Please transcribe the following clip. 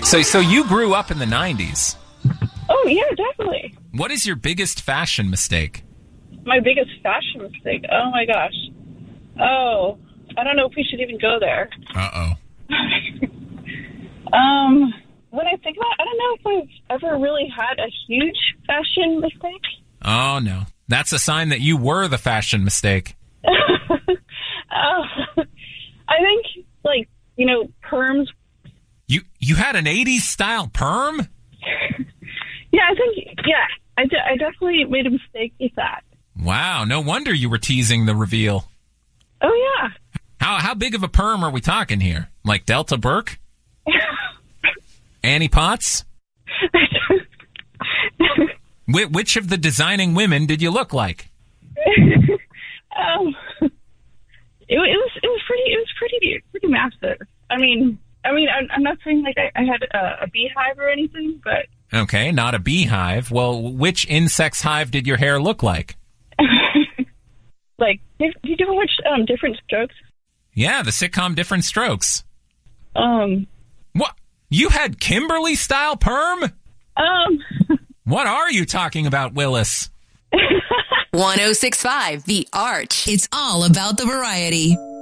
So you grew up in the 90s. Oh, yeah, definitely. What is your biggest fashion mistake? My biggest fashion mistake? Oh, my gosh. Oh, I don't know if we should even go there. Uh-oh. When I think about it, I don't know if I've ever really had a huge fashion mistake. Oh, no. That's a sign that you were the fashion mistake. I think, perms. You had an 80s style perm? Yeah, I definitely made a mistake with that. Wow, no wonder you were teasing the reveal. Oh, yeah. How big of a perm are we talking here? Like Delta Burke? Annie Potts? Which of the designing women did you look like? It was pretty massive. I mean, I'm not saying like I had a beehive or anything, but okay, not a beehive. Well, which insect's hive did your hair look like? Like, did you ever watch Different Strokes? Yeah, the sitcom Different Strokes. What? You had Kimberly style perm? What are you talking about, Willis? 1065 The Arch. It's all about the variety.